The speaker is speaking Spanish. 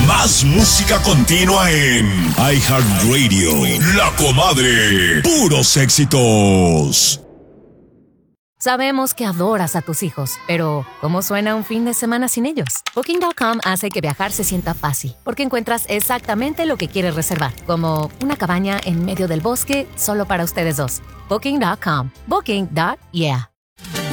Más música continua en iHeartRadio. La Comadre. Puros éxitos. Sabemos que adoras a tus hijos, pero ¿cómo suena un fin de semana sin ellos? Booking.com hace que viajar se sienta fácil, porque encuentras exactamente lo que quieres reservar, como una cabaña en medio del bosque solo para ustedes dos. Booking.com. Booking.yeah.